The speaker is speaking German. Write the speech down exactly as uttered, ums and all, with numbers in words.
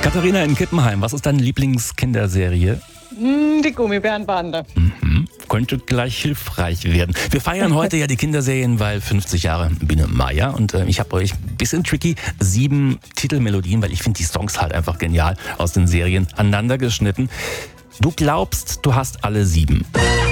Katharina in Kippenheim, was ist deine Lieblingskinderserie? Die Gummibärenbande. Mhm. Könnte gleich hilfreich werden. Wir feiern heute ja die Kinderserien, weil fünfzig Jahre Biene Meier. Und äh, ich habe euch ein bisschen tricky sieben Titelmelodien, weil ich finde die Songs halt einfach genial, aus den Serien aneinander geschnitten. Du glaubst, du hast alle sieben.